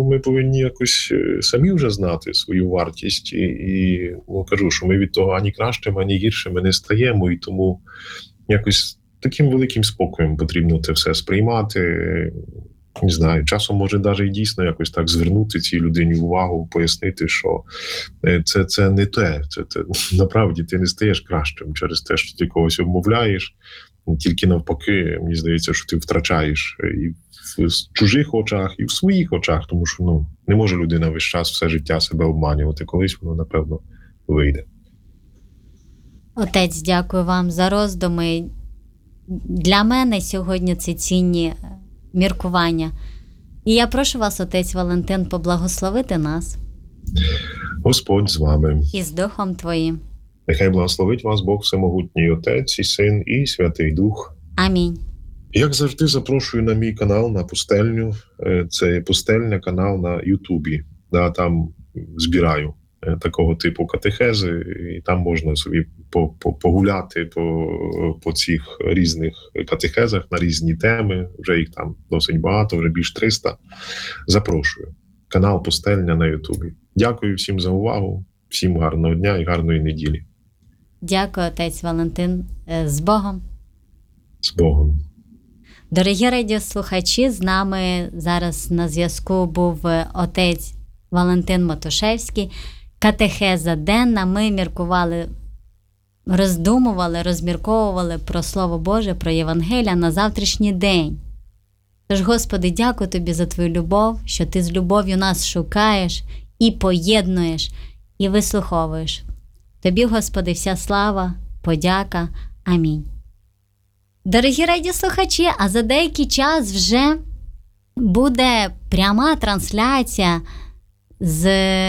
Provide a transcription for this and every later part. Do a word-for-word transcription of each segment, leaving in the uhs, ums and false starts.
ми повинні якось е, самі вже знати свою вартість. І, і ну, кажу, що ми від того ані кращими, ані гіршими не стаємо. І тому якось таким великим спокоєм потрібно це все сприймати. Не знаю, часом може навіть і дійсно якось так звернути цій людині увагу, пояснити, що це, це не те, це, це направді ти не стаєш кращим через те, що ти когось обмовляєш, тільки навпаки, мені здається, що ти втрачаєш і в чужих очах, і в своїх очах, тому що ну, не може людина весь час все життя себе обманювати, колись воно, напевно, вийде. Отець, дякую вам за роздуми. Для мене сьогодні це цінні міркування. І я прошу вас, отець Валентин, поблагословити нас. Господь з вами. І з Духом Твоїм. Нехай благословить вас Бог Всемогутній, Отець і Син і Святий Дух. Амінь. Як завжди, запрошую на мій канал, на Пустельню. Це Пустельня канал на Ютубі. Да, там збираю такого типу катехези, і там можна собі погуляти по, по цих різних катехезах на різні теми. Вже їх там досить багато, вже більш триста. Запрошую. Канал Пустельня на Ютубі. Дякую всім за увагу, всім гарного дня і гарної неділі. Дякую, отець Валентин. З Богом. З Богом. Дорогі радіослухачі, з нами зараз на зв'язку був отець Валентин Матушевський. Катехеза денна. Ми міркували, роздумували, розмірковували про Слово Боже, про Євангелія на завтрашній день. Тож, Господи, дякую Тобі за Твою любов, що Ти з любов'ю нас шукаєш і поєднуєш, і вислуховуєш. Тобі, Господи, вся слава, подяка. Амінь. Дорогі радіослухачі, а за деякий час вже буде пряма трансляція з,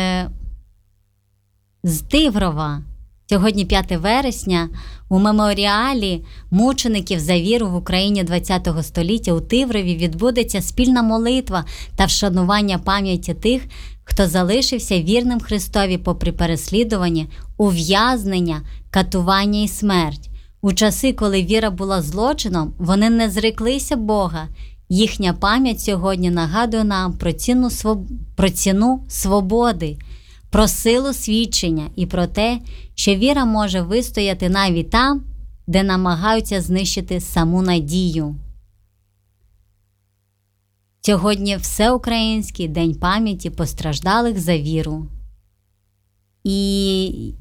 з Тиврова. Сьогодні п'яте вересня у меморіалі мучеників за віру в Україні ХХ століття у Тиврові відбудеться спільна молитва та вшанування пам'яті тих, хто залишився вірним Христові попри переслідування, ув'язнення, катування і смерть. У часи, коли віра була злочином, вони не зреклися Бога. Їхня пам'ять сьогодні нагадує нам про ціну, своб... про ціну свободи, про силу свідчення і про те, що віра може вистояти навіть там, де намагаються знищити саму надію. Сьогодні Всеукраїнський день пам'яті постраждалих за віру. І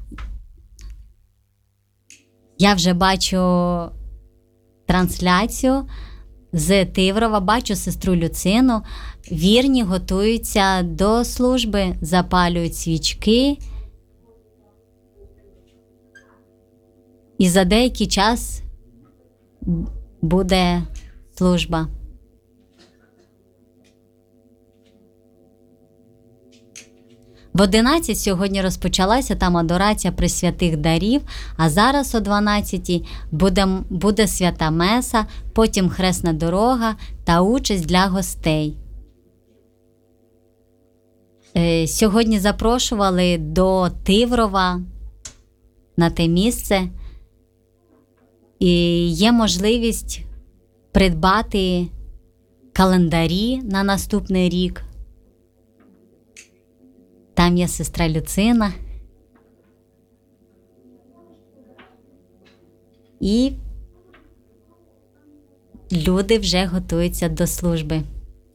я вже бачу трансляцію з Тиврова, бачу сестру Люцину. Вірні готуються до служби, запалюють свічки. І за деякий час буде служба. В одинадцять сьогодні розпочалася там адорація пресвятих дарів, а зараз о дванадцятій буде, буде свята меса, потім хресна дорога та участь для гостей. Е, сьогодні запрошували до Тиврова на те місце. І є можливість придбати календарі на наступний рік. Там є сестра Люцина. І люди вже готуються до служби.